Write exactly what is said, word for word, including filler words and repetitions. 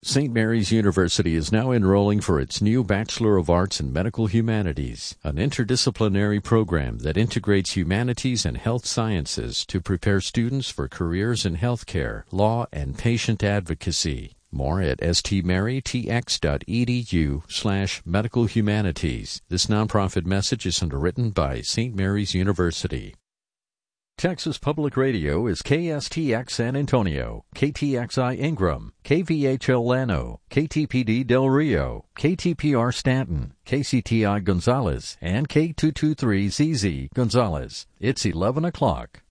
Saint Mary's University is now enrolling for its new Bachelor of Arts in Medical Humanities, an interdisciplinary program that integrates humanities and health sciences to prepare students for careers in healthcare, law, and patient advocacy. More at stmarytx.edu slash medical humanities. This nonprofit message is underwritten by Saint Mary's University. Texas Public Radio is K S T X San Antonio, K T X I Ingram, K V H L Llano, K T P D Del Rio, K T P R Stanton, K C T I Gonzales, and K two twenty-three Z Z Gonzales. It's eleven o'clock.